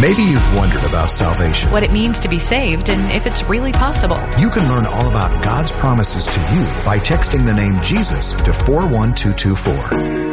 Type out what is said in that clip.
Maybe you've wondered about salvation. What it means to be saved and if it's really possible. You can learn all about God's promises to you by texting the name Jesus to 41224.